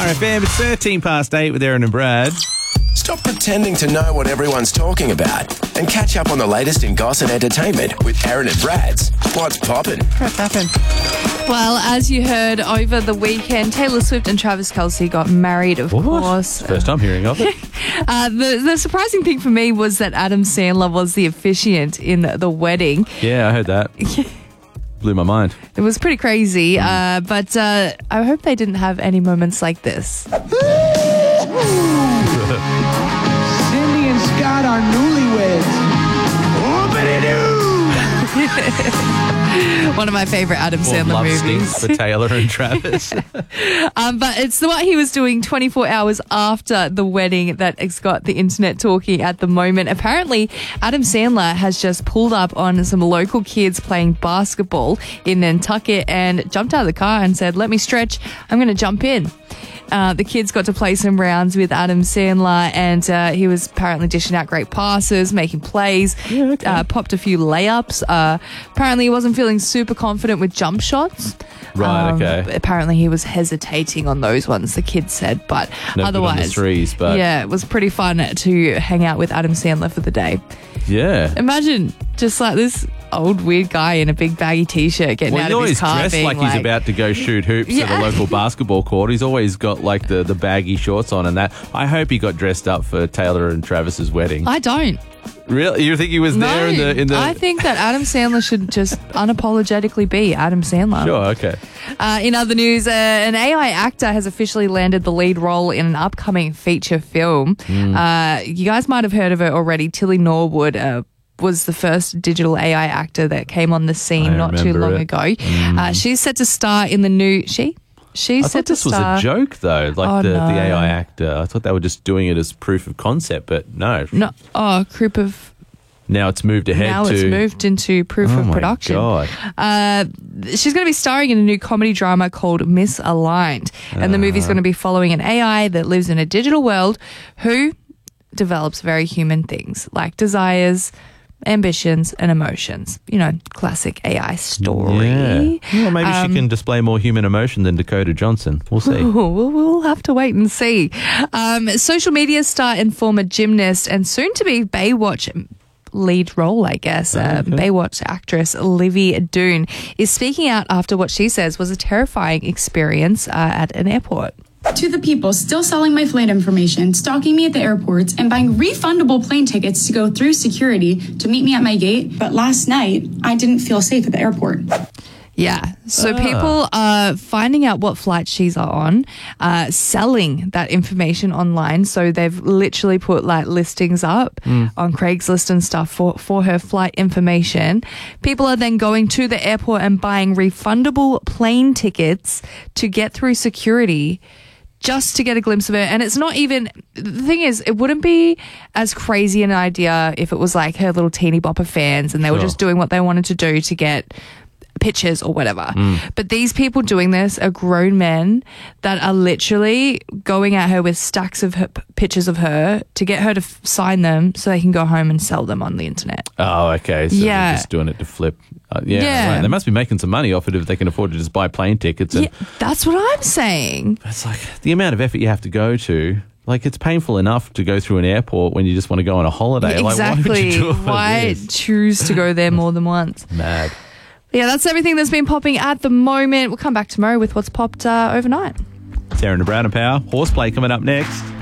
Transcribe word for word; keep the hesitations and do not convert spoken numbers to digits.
F M, it's thirteen past eight with Aaron and Brad. Stop pretending to know what everyone's talking about and catch up on the latest in gossip and entertainment with Aaron and Brad's What's Poppin'. What's happened? Well, as you heard over the weekend, Taylor Swift and Travis Kelce got married, of What? course. First time hearing of it. uh, the, the surprising thing for me was that Adam Sandler was the officiant in the wedding. Yeah, I heard that. Blew my mind. It was pretty crazy, uh, but uh, I hope they didn't have any moments like this. Cindy and Scott are newlyweds. One of my favorite Adam Full Sandler love movies. stinks for Taylor and Travis. um, but it's what he was doing twenty-four hours after the wedding that has got the internet talking at the moment. Apparently, Adam Sandler has just pulled up on some local kids playing basketball in Nantucket and jumped out of the car and said, "Let me stretch. I'm going to jump in." Uh, the kids got to play some rounds with Adam Sandler, and uh, he was apparently dishing out great passes, making plays, Yeah, okay. uh, popped a few layups. Uh, apparently, he wasn't feeling super confident with jump shots. Right, Um, okay. Apparently, he was hesitating on those ones, the kids said, but No good on the otherwise, threes, but- yeah, it was pretty fun to hang out with Adam Sandler for the day. Yeah. Imagine just like this old weird guy in a big baggy t-shirt getting Well, out he of always his car dressed being like he's about to go shoot hoops at Yeah. a local basketball court. He's always got like the, the baggy shorts on and that. I hope he got dressed up for Taylor and Travis's wedding. I don't. Really? You think he was No, there in the in the? I think that Adam Sandler should just unapologetically be Adam Sandler. Sure. Okay. Uh, in other news, uh, an A I actor has officially landed the lead role in an upcoming feature film. Mm. Uh, you guys might have heard of it already. Tilly Norwood uh, was the first digital A I actor that came on the scene I not too remember long it. ago. Uh, she's set to star in the new... She? She's I set thought to this was star... a joke though, like Oh, the, no. the A I actor. I thought they were just doing it as proof of concept, but no. No, oh, group of... Now it's moved ahead Now to. it's moved into proof Oh of my production. God. Uh, she's going to be starring in a new comedy drama called Misaligned. And the movie's going to be following an A I that lives in a digital world who develops very human things like desires, ambitions, and emotions. You know, classic A I story. Yeah. Well, maybe Um, she can display more human emotion than Dakota Johnson. We'll see. We'll, we'll have to wait and see. Um, social media star and former gymnast and soon to be Baywatch lead role, I guess, uh, Baywatch actress Olivia Doon is speaking out after what she says was a terrifying experience uh, at an airport. To the people still selling my flight information, stalking me at the airports, and buying refundable plane tickets to go through security to meet me at my gate. But last night, I didn't feel safe at the airport. Yeah. So Ah. people are finding out what flight she's on, uh, selling that information online. So they've literally put like listings up Mm. on Craigslist and stuff for, for her flight information. People are then going to the airport and buying refundable plane tickets to get through security just to get a glimpse of it. And it's not even, the thing is, it wouldn't be as crazy an idea if it was like her little teeny bopper fans and they were Sure. just doing what they wanted to do to get pictures or whatever. Mm. But these people doing this are grown men that are literally going at her with stacks of her, p- pictures of her to get her to f- sign them so they can go home and sell them on the internet. Oh, okay. So Yeah. they're just doing it to flip. Uh, yeah, Yeah. right. They must be making some money off it if they can afford to just buy plane tickets. And Yeah, that's what I'm saying. it's like the amount of effort you have to go to. Like, it's painful enough to go through an airport when you just want to go on a holiday. Like, why would exactly. you do it for Why this? choose to go there more than once? Mad. Yeah, that's everything that's been popping at the moment. We'll come back tomorrow with what's popped uh, overnight. Sarah and Brown and Power. Horseplay coming up next.